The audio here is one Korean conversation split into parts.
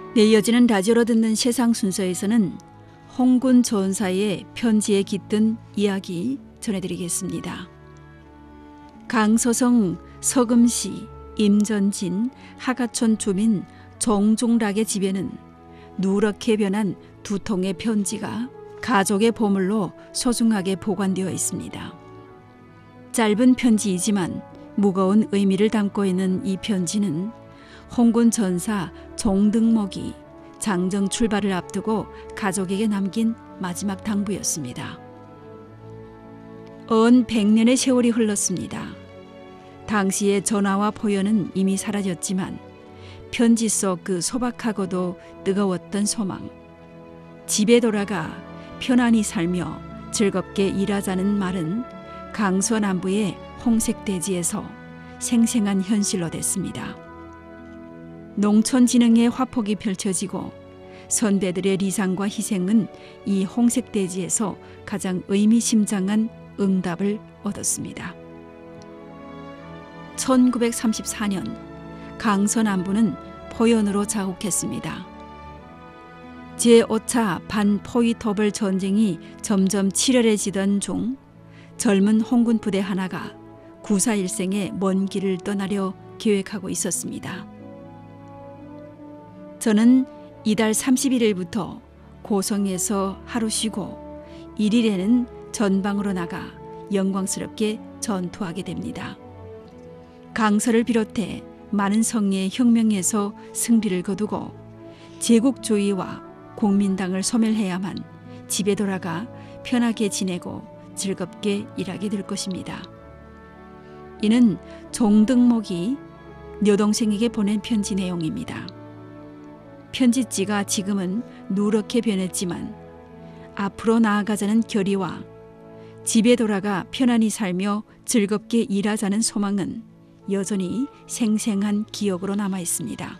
네, 이어지는 라디오로 듣는 세상 순서에서는 홍군 전사의 편지에 깃든 이야기 전해드리겠습니다. 강서성 서금시 임전진 하가촌 주민 정종락의 집에는 누렇게 변한 두 통의 편지가 가족의 보물로 소중하게 보관되어 있습니다. 짧은 편지이지만 무거운 의미를 담고 있는 이 편지는 홍군 전사 종등목이 장정 출발을 앞두고 가족에게 남긴 마지막 당부였습니다. 언 100년의 세월이 흘렀습니다. 당시의 전화와 포연은 이미 사라졌지만 편지 속 그 소박하고도 뜨거웠던 소망, 집에 돌아가 편안히 살며 즐겁게 일하자는 말은 강서 남부의 홍색대지에서 생생한 현실로 됐습니다. 농촌진흥의 화폭이 펼쳐지고 선배들의 리상과 희생은 이 홍색대지에서 가장 의미심장한 응답을 얻었습니다. 1934년 강서 남부는 포연으로 자국했습니다. 제5차 반포위토벌 전쟁이 점점 치열해지던 중 젊은 홍군 부대 하나가 구사일생의 먼 길을 떠나려 계획하고 있었습니다. 저는 이달 31일부터 고성에서 하루 쉬고 1일에는 전방으로 나가 영광스럽게 전투하게 됩니다. 강서를 비롯해 많은 성의 혁명에서 승리를 거두고 제국주의와 공민당을 소멸해야만 집에 돌아가 편하게 지내고 즐겁게 일하게 될 것입니다. 이는 종등목이 여동생에게 보낸 편지 내용입니다. 편지지가 지금은 누렇게 변했지만 앞으로 나아가자는 결의와 집에 돌아가 편안히 살며 즐겁게 일하자는 소망은 여전히 생생한 기억으로 남아 있습니다.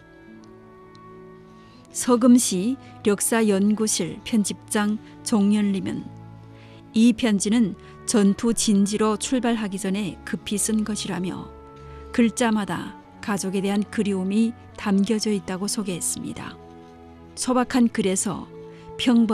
서금시 역사연구실 편집장 종연림은 이 편지는 전투 진지로 출발하기 전에 급히 쓴 것이라며 글자마다 가족에 대한 그리움이 담겨져 있다고 소개했습니다. 소박한 글에서 평범